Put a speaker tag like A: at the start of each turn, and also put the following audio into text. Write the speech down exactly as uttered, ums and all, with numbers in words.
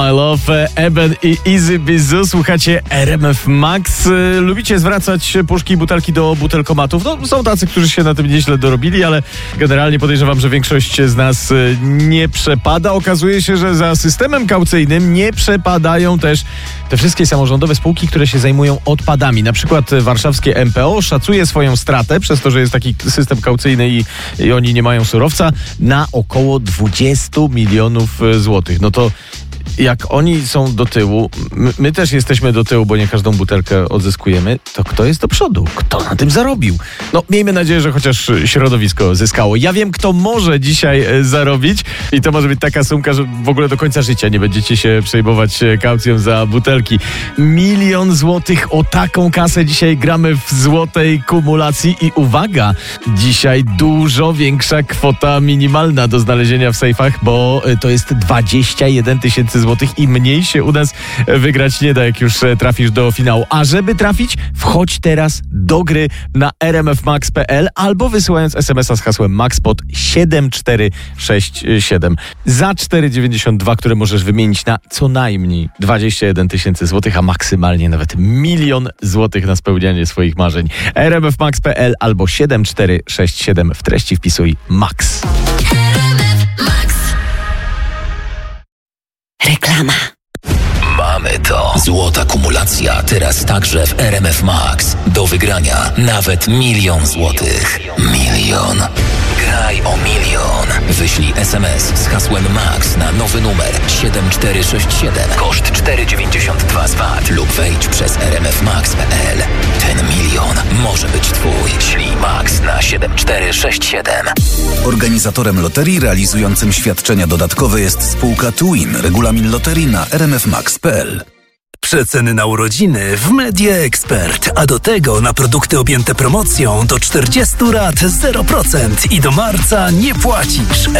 A: I love Eben i Easy Bizu. Słuchacie R M F Max. Lubicie zwracać puszki i butelki do butelkomatów? No, są tacy, którzy się na tym nieźle dorobili, ale generalnie podejrzewam, że większość z nas nie przepada. Okazuje się, że za systemem kaucyjnym nie przepadają też te wszystkie samorządowe spółki, które się zajmują odpadami. Na przykład warszawskie M P O szacuje swoją stratę, przez to, że jest taki system kaucyjny i, i oni nie mają surowca, na około dwadzieścia milionów złotych. No to jak oni są do tyłu, my, my też jesteśmy do tyłu, bo nie każdą butelkę odzyskujemy, to kto jest do przodu? Kto na tym zarobił? No, miejmy nadzieję, że chociaż środowisko zyskało. Ja wiem, kto może dzisiaj e, zarobić i to może być taka sumka, że w ogóle do końca życia nie będziecie się przejmować kaucją za butelki. Milion złotych, o taką kasę dzisiaj gramy w złotej kumulacji i uwaga, dzisiaj dużo większa kwota minimalna do znalezienia w sejfach, bo to jest dwadzieścia jeden tysięcy złotych i mniej się u nas wygrać nie da, jak już trafisz do finału. A żeby trafić, wchodź teraz do gry na r m f max kropka p l albo wysyłając es em es a z hasłem MAX pod siedem cztery sześć siedem za cztery dziewięćdziesiąt dwa, które możesz wymienić na co najmniej dwadzieścia jeden tysięcy złotych, a maksymalnie nawet milion złotych na spełnianie swoich marzeń. r m f max kropka p l albo siedem cztery sześć siedem, w treści wpisuj MAX.
B: Reklama.
C: Mamy to. Złota kumulacja teraz także w R M F Max. Do wygrania nawet milion złotych. Milion. Graj o milion. Wyślij es em es z hasłem MAX na nowy numer siedem cztery sześć siedem. Koszt cztery dziewięćdziesiąt dwa z V A T lub wejdź przez r m f max kropka p l. Ten milion może być twój. Ślij MAX na siedem cztery sześć siedem.
D: Organizatorem loterii realizującym świadczenia dodatkowe jest spółka Twin. Regulamin loterii na r m f max kropka p l.
E: Przeceny na urodziny w Media Expert, a do tego na produkty objęte promocją do czterdziestu rat zero procent i do marca nie płacisz.